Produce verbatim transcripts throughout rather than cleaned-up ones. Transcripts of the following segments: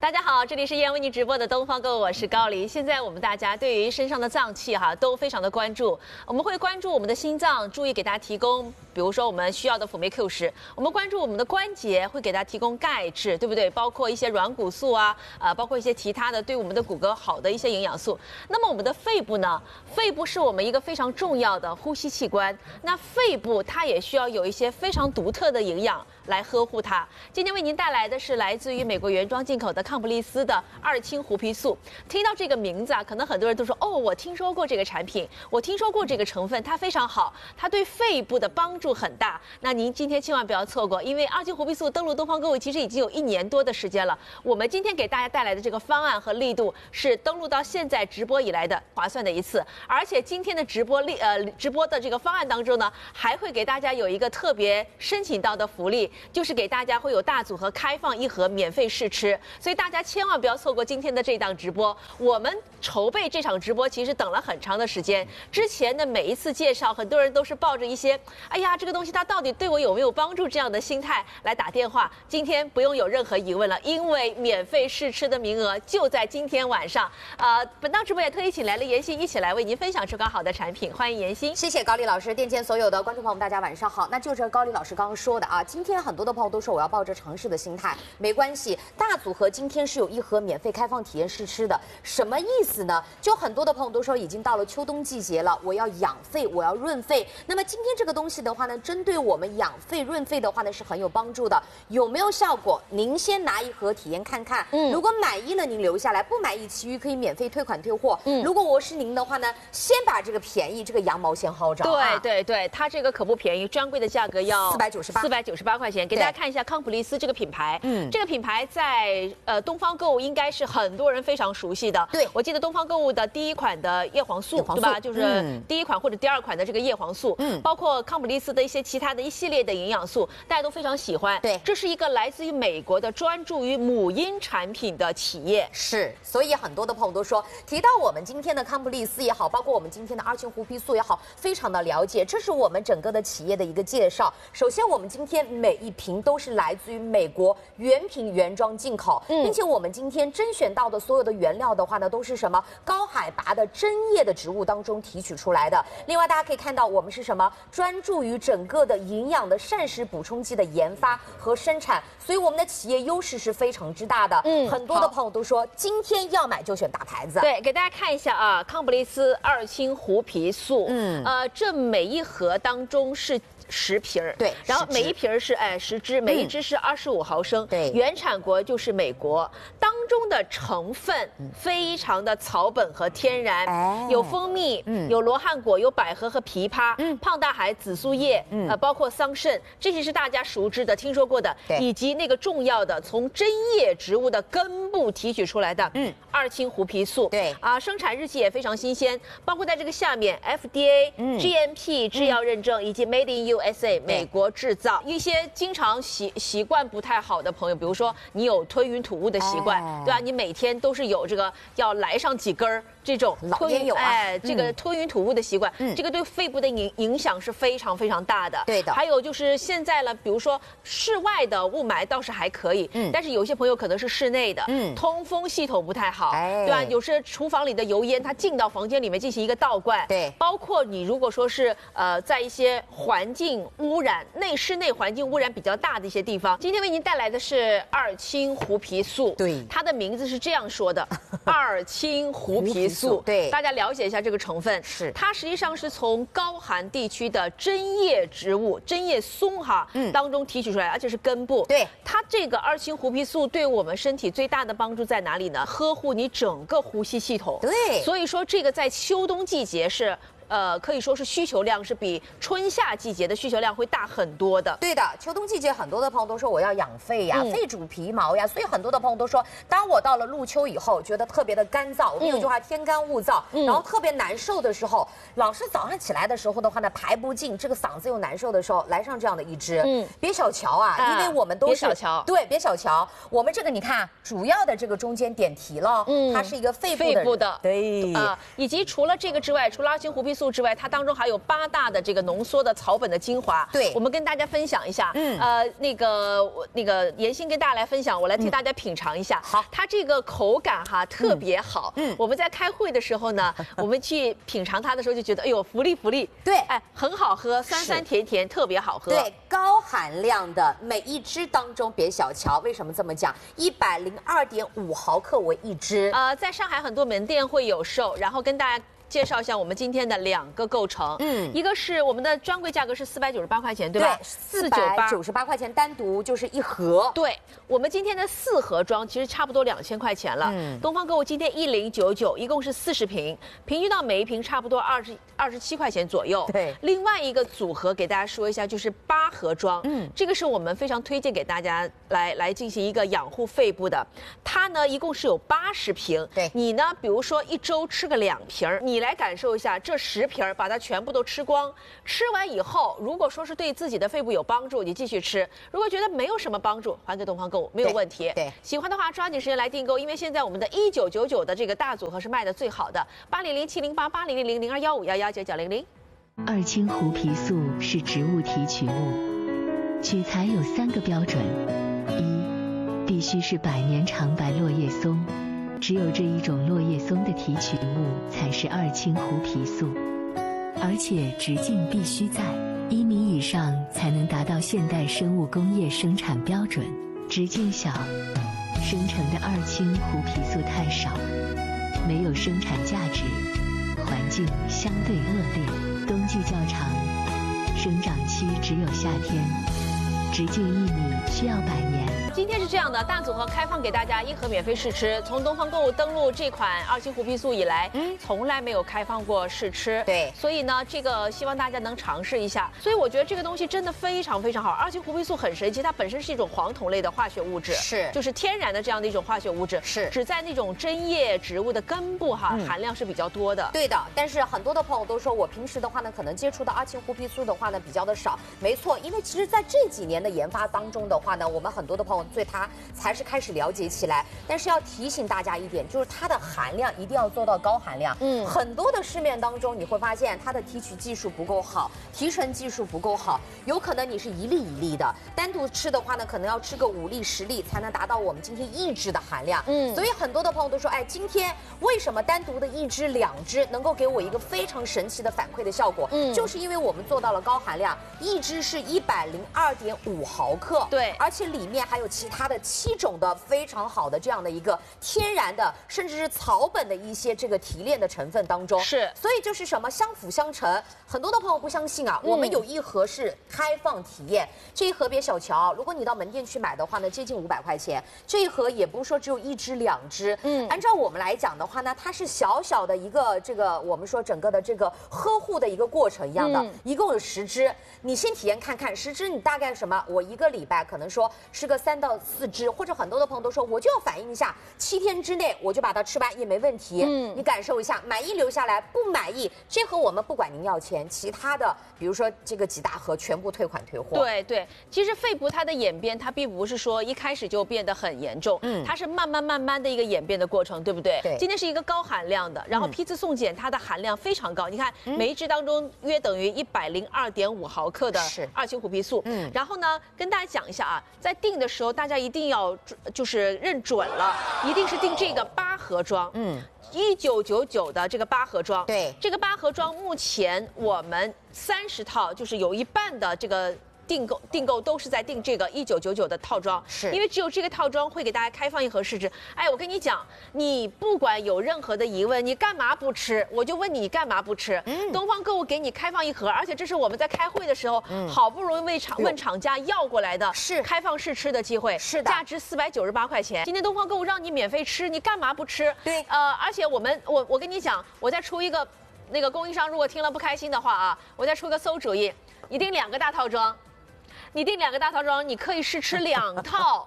大家好，这里是依然为您直播的东方购物，我是高黎。现在我们大家对于身上的脏器哈都非常的关注，我们会关注我们的心脏，注意给大家提供，比如说我们需要的辅酶 Q 十，我们关注我们的关节，会给大家提供钙质，对不对？包括一些软骨素啊，呃，包括一些其他的对我们的骨骼好的一些营养素。那么我们的肺部呢？肺部是我们一个非常重要的呼吸器官，那肺部它也需要有一些非常独特的营养来呵护它。今天为您带来的是来自于美国原装进口的康普利斯的二氢胡皮素。听到这个名字啊，可能很多人都说，哦，我听说过这个产品，我听说过这个成分，它非常好，它对肺部的帮助很大。那您今天千万不要错过，因为二氢胡皮素登陆东方购物其实已经有一年多的时间了。我们今天给大家带来的这个方案和力度是登陆到现在直播以来的划算的一次，而且今天的直播力呃直播的这个方案当中呢，还会给大家有一个特别申请到的福利，就是给大家会有大组合开放一盒免费试吃，所以大家千万不要错过今天的这档直播。我们筹备这场直播其实等了很长的时间，之前的每一次介绍，很多人都是抱着一些哎呀这个东西它到底对我有没有帮助这样的心态来打电话。今天不用有任何疑问了，因为免费试吃的名额就在今天晚上。呃，本档直播也特意请来了妍希一起来为您分享这款好的产品，欢迎妍希。 谢谢高丽老师，店前所有的观众朋友们，大家晚上好。那就是高丽老师刚刚说的啊，今天很多的朋友都说我要抱着尝试的心态，没关系，大组合今天是有一盒免费开放体验试吃的，什么意思呢？就很多的朋友都说已经到了秋冬季节了，我要养肺，我要润肺。那么今天这个东西的话呢，针对我们养肺润肺的话呢是很有帮助的，有没有效果？您先拿一盒体验看看，嗯，如果满意了您留下来，不满意其余可以免费退款退货。嗯，如果我是您的话呢，先把这个便宜这个羊毛先薅着。 对对对，它这个可不便宜，专柜的价格要四百九十八， 四百九十八块钱。给大家看一下康普利斯这个品牌，嗯，这个品牌在呃东方购物应该是很多人非常熟悉的。 对， 我记得东方购物的第一款的叶黄素，对吧？就是第一款或者第二款的这个叶黄素，嗯，包括康普利斯的一些其他的一系列的营养素，大家都非常喜欢。 对， 这是一个来自于美国的专注于母婴产品的企业。 是，所以很多的朋友都说，提到我们今天的康普利斯也好，包括我们今天的二氢胡皮素也好，非常的了解。这是我们整个的企业的一个介绍。首先，我们今天每一瓶都是来自于美国原品原装进口，嗯、并且我们今天甄选到的所有的原料的话呢，都是什么高海拔的针叶的植物当中提取出来的。另外，大家可以看到，我们是什么专注于整个的营养的膳食补充剂的研发和生产，所以我们的企业优势是非常之大的。嗯，很多的朋友都说，今天要买就选大牌子。 对，给大家看一下啊，康普利斯二氢胡皮素，嗯，呃，这每一盒当中是十瓶儿， 对， 然后每一瓶儿是哎十支，每一支是二十五毫升， 对， 原产国就是美国，当中的成分非常的草本和天然，哎，有蜂蜜，嗯，有罗汉果，有百合和枇杷，嗯，胖大海、紫苏叶，嗯，呃，包括桑葚，这些是大家熟知的、听说过的，以及那个重要的从针叶植物的根部提取出来的，嗯，二氢胡皮素， 对， 啊，生产日期也非常新鲜，包括在这个下面 F D A、嗯、G M P 制药认证以及 Made in U S A 美国制造。一些经常习习惯不太好的朋友，比如说你有吞云吐雾的习惯，哎、对吧？你每天都是有这个要来上几根儿这种老烟友啊， 哎，这个吞云吐雾的习惯，嗯、这个对肺部的影影响是非常非常大的。 对的。 还有就是现在呢，比如说室外的雾霾倒是还可以，嗯，但是有些朋友可能是室内的，嗯，通风系统不太好，哎，对吧？有时厨房里的油烟它进到房间里面进行一个倒灌， 对， 包括你如果说是呃在一些环境污染内室内环境污染比较大的一些地方，今天为您带来的是二氢胡皮素， 对， 它的名字是这样说的，二氢胡皮素， 对， 大家了解一下这个成分， 是它实际上是从高寒地区的针叶植物针叶松哈、嗯、当中提取出来，而且是根部， 对， 它这个二氢胡皮素对我们身体最大的帮助在哪里呢？呵护你整个呼吸系统， 对， 所以说这个在秋冬季节是呃，可以说是需求量是比春夏季节的需求量会大很多的。 对的，秋冬季节很多的朋友都说我要养肺呀，嗯、肺主皮毛呀，所以很多的朋友都说，当我到了入秋以后，觉得特别的干燥，我们有句话天干物燥，嗯、然后特别难受的时候，老是早上起来的时候的话呢，排不尽，这个嗓子又难受的时候，来上这样的一支，嗯，别小瞧啊，啊因为我们都是别小瞧， 对，别小瞧，我们这个你看，主要的这个中间点题了，嗯，它是一个肺部的， 肺部的， 对啊，以及除了这个之外，除了二氢胡皮素。 素之外，它当中还有八大的这个浓缩的草本的精华。 对， 我们跟大家分享一下。 嗯， 呃，那个那个妍心跟大家来分享，我来替大家品尝一下。 嗯、好， 它这个口感哈特别好。 嗯， 我们在开会的时候呢，我们去品尝它的时候就觉得，哎呦，福利福利。 对， 哎，很好喝，酸酸甜甜，特别好喝。 对，高含量的每一支当中别小瞧，为什么这么讲？一百零二点五毫克为一支。 呃，在上海很多门店会有售，然后跟大家介绍一下我们今天的两个构成。嗯，一个是我们的专柜价格是四百九十八块钱，对吧？ 对，四百九十八块钱单独就是一盒。 对，我们今天的四盒装其实差不多两千块钱了。嗯，东方购物今天一零九九，一共是四十瓶，平均到每一瓶差不多二十二十七块钱左右。 对， 另外一个组合给大家说一下，就是八盒装。嗯，这个是我们非常推荐给大家来来进行一个养护肺部的。它呢一共是有八十瓶。 对， 你呢比如说一周吃个两瓶，你来感受一下这十瓶儿，把它全部都吃光。吃完以后，如果说是对自己的肺部有帮助，你继续吃；如果觉得没有什么帮助，还给东方购物没有问题。 对，对喜欢的话抓紧时间来订购，因为现在我们的一九九九的这个大组合是卖的最好的。八零零七零八八零零零零二幺五幺幺九九零零。 二氢胡皮素是植物提取物，取材有三个标准：一，必须是百年长白落叶松。只有这一种落叶松的提取物才是二氢胡皮素，而且直径必须在一米以上才能达到现代生物工业生产标准。直径小，生成的二氢胡皮素太少，没有生产价值，环境相对恶劣，冬季较长，生长期只有夏天，直径一米需要百年。 今天是这样的，大组合开放给大家一盒免费试吃。从东方购物登录这款二氢胡皮素以来，嗯，从来没有开放过试吃。 对， 所以呢，这个希望大家能尝试一下。所以我觉得这个东西真的非常非常好。二氢胡皮素很神奇，它本身是一种黄酮类的化学物质， 是， 就是天然的这样的一种化学物质， 是， 只在那种针叶植物的根部哈、嗯、含量是比较多的。 对的，但是很多的朋友都说我平时的话呢，可能接触到二氢胡皮素的话呢比较的少。没错，因为其实在这几年的研发当中的话呢，我们很多的朋友对它才是开始了解起来。但是要提醒大家一点，就是它的含量一定要做到高含量。嗯，很多的市面当中你会发现它的提取技术不够好，提纯技术不够好，有可能你是一粒一粒的，单独吃的话呢，可能要吃个五粒十粒才能达到我们今天一支的含量。嗯，所以很多的朋友都说，哎，今天为什么单独的一支两支能够给我一个非常神奇的反馈的效果？嗯，就是因为我们做到了高含量，一支是一百零二点五毫克。 对， 而且里面还有其他的七种的非常好的这样的一个天然的，甚至是草本的一些这个提炼的成分当中。 是， 所以就是什么相辅相成。很多的朋友不相信啊，嗯、我们有一盒是开放体验，这一盒别小瞧，如果你到门店去买的话呢，接近五百块钱。这一盒也不是说只有一支两支，嗯，按照我们来讲的话呢，它是小小的一个这个我们说整个的这个呵护的一个过程一样的，嗯、一共有十支，你先体验看看，十支你大概什么？我一个礼拜可能说吃个三到四支，或者很多的朋友都说我就要反应一下，七天之内我就把它吃完也没问题。嗯，你感受一下，满意留下来，不满意这盒我们不管您要钱，其他的比如说这个几大盒全部退款退货。 对对，其实肺部它的演变，它并不是说一开始就变得很严重，嗯，它是慢慢慢慢的一个演变的过程，对不对？ 对。 今天是一个高含量的，然后批次送检它的含量非常高，你看每一支当中约等于一百零二点五毫克的二氢胡皮素。嗯。然后呢，跟大家讲一下啊，在订的时候大家一定要就是认准了，一定是订这个八盒装。嗯。一九九九的这个八盒装， 对， 这个八盒装目前我们三十套，就是有一半的这个订购订购都是在订这个一九九九的套装， 是因为只有这个套装会给大家开放一盒试吃。哎，我跟你讲，你不管有任何的疑问，你干嘛不吃？我就问你干嘛不吃？嗯，东方购物给你开放一盒，而且这是我们在开会的时候，嗯、好不容易为厂问厂家要过来的， 是开放试吃的机会， 是的， 价值四百九十八块钱。今天东方购物让你免费吃，你干嘛不吃？ 对， 呃，而且我们我我跟你讲，我再出一个，那个供应商如果听了不开心的话啊，我再出个馊主意，你订两个大套装。你订两个大套装，你可以试吃两套，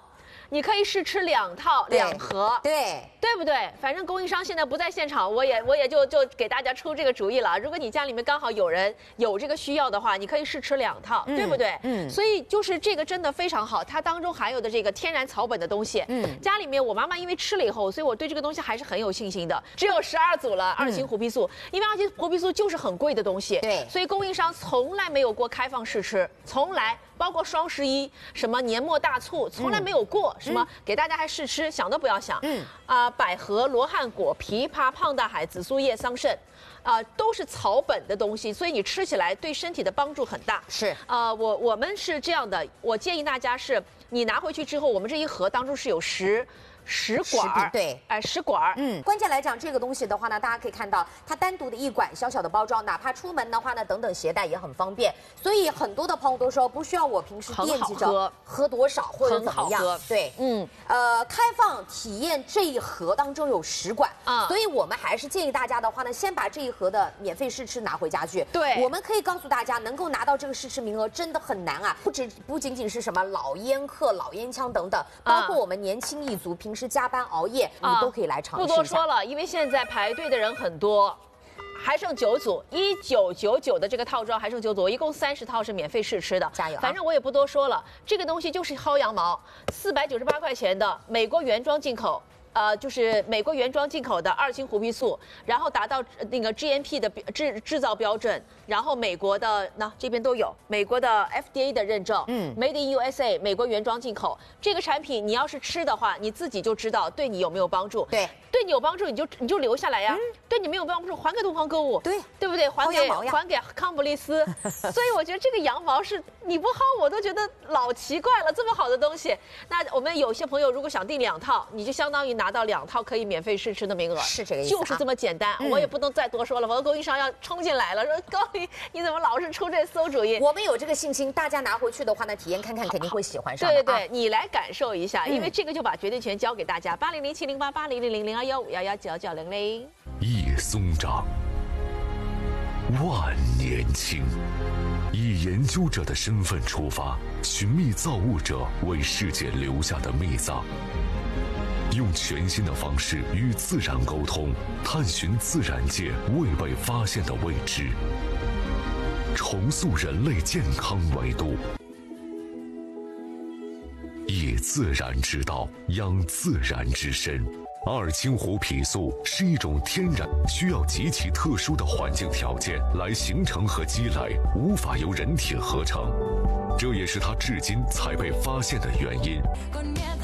你可以试吃两套两盒， 对对不对？反正供应商现在不在现场，我也我也就就给大家出这个主意了。如果你家里面刚好有人有这个需要的话，你可以试吃两套， 嗯、 对不对？ 嗯， 所以就是这个真的非常好，它当中含有的这个天然草本的东西，嗯，家里面我妈妈因为吃了以后，所以我对这个东西还是很有信心的。只有十二组了二型虎皮素，嗯、因为二型虎皮素就是很贵的东西， 对， 所以供应商从来没有过开放试吃，从来。包括双十一什么年末大促，从来没有过、嗯、什么给大家还试吃，想都不要想。嗯啊、呃，百合、罗汉果、枇杷、胖大海、紫苏叶、桑葚，啊、呃，都是草本的东西，所以你吃起来对身体的帮助很大。 是呃，我我们是这样的，我建议大家是，你拿回去之后，我们这一盒当中是有十。十管， 对， 哎、呃，十管， 嗯，关键来讲，这个东西的话呢，大家可以看到，它单独的一管小小的包装，哪怕出门的话呢，等等携带也很方便。所以很多的朋友都说，不需要我平时惦记着喝, 喝多少或者怎么样，对，嗯，呃，开放体验这一盒当中有十管，啊、嗯，所以我们还是建议大家的话呢，先把这一盒的免费试吃拿回家去。 对， 我们可以告诉大家，能够拿到这个试吃名额真的很难啊，不止不仅仅是什么老烟客、老烟枪等等，包括我们年轻一族平。是加班熬夜，你都可以来尝试一下。 不多说了，因为现在排队的人很多，还剩九组，一九九九的这个套装还剩九组，一共三十套是免费试吃的。 加油！ 反正我也不多说了，这个东西就是薅羊毛，四百九十八块钱的美国原装进口。呃，就是美国原装进口的二型虎皮素，然后达到那个 G M P 的制制造标准，然后美国的那这边都有美国的 F D A 的认证，嗯 ，Made in U S A 美国原装进口。这个产品你要是吃的话，你自己就知道对你有没有帮助。 对， 对你有帮助你就你就留下来呀，嗯、对你没有帮助还给东方购物， 对， 对不对？还给还给康普利斯。所以我觉得这个羊毛是你不薅我都觉得老奇怪了，这么好的东西。那我们有些朋友如果想订两套，你就相当于拿。拿到两套可以免费试吃的名额， 是这个意思、啊， 就是这么简单。嗯、我也不能再多说了，否则供应商要冲进来了，说高丽你怎么老是出这馊主意？ 我们有这个信心，大家拿回去的话呢，体验看看，肯定会喜欢上的。 对对对，啊、你来感受一下，因为这个就把决定权交给大家。八零零七零八八零零零零二幺五幺幺九九零零。 叶松长，万年青。以研究者的身份出发，寻觅造物者为世界留下的秘藏。用全新的方式与自然沟通，探寻自然界未被发现的未知，重塑人类健康维度。以自然之道养自然之身。二氢虎皮素是一种天然需要极其特殊的环境条件来形成和积累，无法由人体合成，这也是它至今才被发现的原因。